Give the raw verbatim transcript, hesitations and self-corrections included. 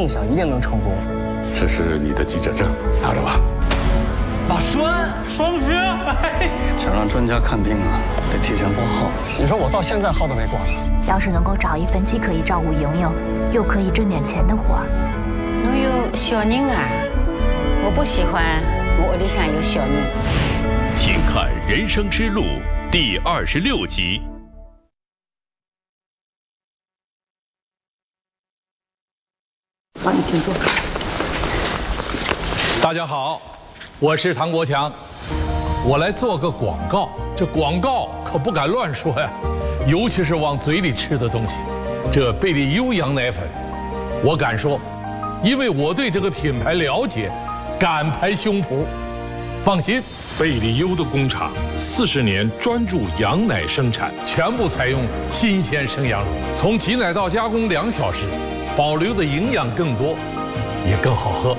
梦想一定能成功。 这是你的记者证，拿着吧。 马栓双尸， 想让专家看病啊，得提前挂号。 你说我到现在号都没挂呢。 要是能够找一份既可以照顾莹莹，又可以挣点钱的活儿。 侬有小人啊？我不喜欢我屋里向有小人。 请看《人生之路》第二十六集。 帮你请坐。 大家好，我是唐国强，我来做个广告。这广告可不敢乱说呀，尤其是往嘴里吃的东西。这贝利优羊奶粉，我敢说，因为我对这个品牌了解，敢拍胸脯。放心， 贝利优的工厂四十年专注羊奶生产， 全部采用新鲜生羊乳，从挤奶到加工两小时，保留的营养更多，也更好喝。